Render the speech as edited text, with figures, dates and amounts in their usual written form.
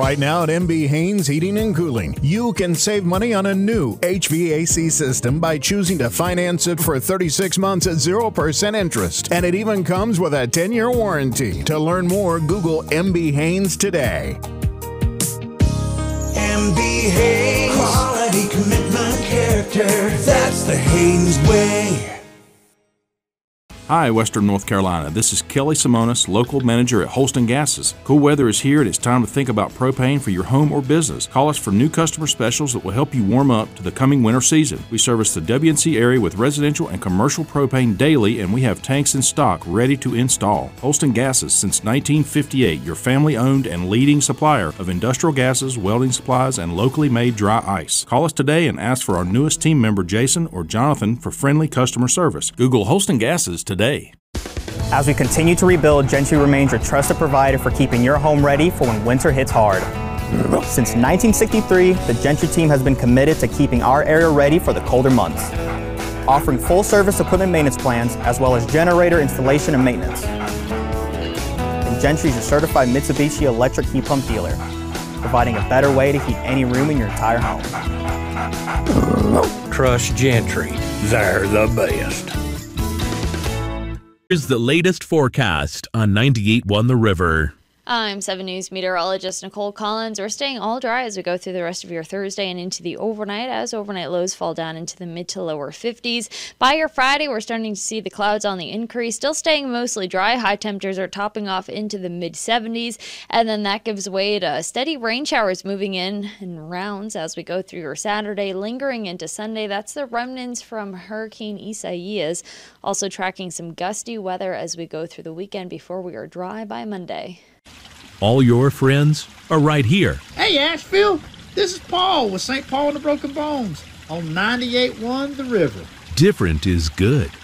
Right now at MB Haynes Heating and Cooling, you can save money on a new HVAC system by choosing to finance it for 36 months at 0% interest. And it even comes with a 10-year warranty. To learn more, Google MB Haynes today. MB Haynes. Quality, commitment, character. That's the Haynes way. Hi, Western North Carolina. This is Kelly Simonis, local manager at Holston Gases. Cool weather is here and it's time to think about propane for your home or business. Call us for new customer specials that will help you warm up to the coming winter season. We service the WNC area with residential and commercial propane daily, and we have tanks in stock ready to install. Holston Gases, since 1958, your family-owned and leading supplier of industrial gases, welding supplies, and locally made dry ice. Call us today and ask for our newest team member, Jason or Jonathan, for friendly customer service. Google Holston Gases today. As we continue to rebuild, Gentry remains your trusted provider for keeping your home ready for when winter hits hard. Since 1963, the Gentry team has been committed to keeping our area ready for the colder months, offering full-service equipment maintenance plans as well as generator installation and maintenance. And Gentry is your certified Mitsubishi electric heat pump dealer, providing a better way to heat any room in your entire home. Trust Gentry. They're the best. Here's the latest forecast on 98.1 The River. I'm 7 News meteorologist Nicole Collins. We're staying all dry as we go through the rest of your Thursday and into the overnight, as overnight lows fall down into the mid to lower 50s. By your Friday, we're starting to see the clouds on the increase, still staying mostly dry. High temperatures are topping off into the mid 70s, and then that gives way to steady rain showers moving in rounds as we go through your Saturday, lingering into Sunday. That's the remnants from Hurricane Isaias. Also tracking some gusty weather as we go through the weekend before we are dry by Monday. All your friends are right here. Hey, Asheville, this is Paul with St. Paul and the Broken Bones on 98.1 The River. Different is good.